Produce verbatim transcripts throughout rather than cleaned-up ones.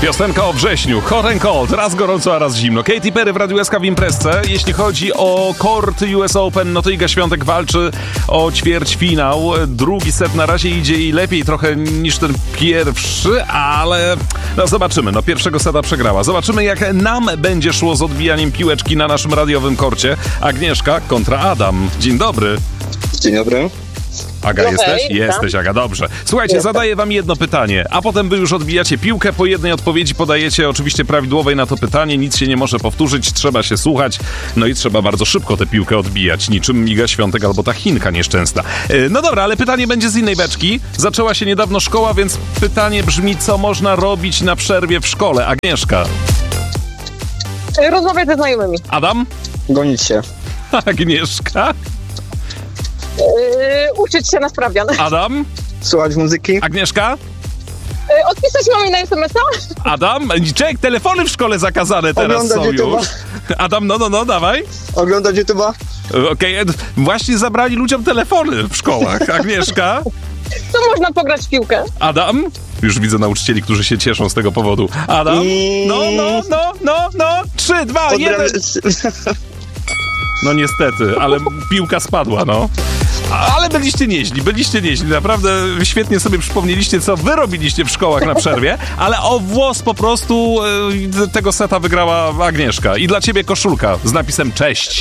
Piosenka o wrześniu. Hot and cold. Raz gorąco, a raz zimno. Katy Perry w Radiu S K w imprezce. Jeśli chodzi o kort U S Open, no to Iga Świątek walczy o ćwierćfinał. Drugi set na razie idzie jej lepiej trochę niż ten pierwszy, ale no zobaczymy. No pierwszego seta przegrała. Zobaczymy, jak nam będzie szło z odbijaniem piłeczki na naszym radiowym korcie. Agnieszka kontra Adam. Dzień dobry. Dzień dobry. Aga, No jesteś? hej, Jesteś, Aga, dobrze. Słuchajcie, Jestem. zadaję wam jedno pytanie, a potem wy już odbijacie piłkę. Po jednej odpowiedzi podajecie oczywiście prawidłowej na to pytanie. Nic się nie może powtórzyć, trzeba się słuchać. No i trzeba bardzo szybko tę piłkę odbijać, niczym Iga Świątek albo ta Chinka nieszczęsna. Yy, no dobra, ale pytanie będzie z innej beczki. Zaczęła się niedawno szkoła, więc pytanie brzmi, co można robić na przerwie w szkole? Agnieszka. Rozmawiać ze znajomymi. Adam? Gonić się. Agnieszka? Yy, uczyć się na sprawdzian. Adam? Słuchać muzyki. Agnieszka? Yy, odpisać mamie na es em es a? Adam? Czek, telefony w szkole zakazane teraz Oglądać są YouTube'a. już. Adam, no, no, no, dawaj. Oglądać YouTube'a. Okej, okay. Właśnie zabrali ludziom telefony w szkołach. Agnieszka? To można pograć w piłkę. Adam? Już widzę nauczycieli, którzy się cieszą z tego powodu. Adam? I- No, no, no, no, no. Trzy, dwa, jeden. No niestety, ale piłka spadła, no. Ale byliście nieźli, byliście nieźli. Naprawdę świetnie sobie przypomnieliście, co wy robiliście w szkołach na przerwie, ale o włos po prostu e, tego seta wygrała Agnieszka. I dla ciebie koszulka z napisem cześć.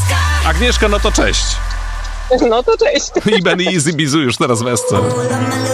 Agnieszka, no to cześć. No to cześć. I Ben i Easy Bizu już teraz w esce.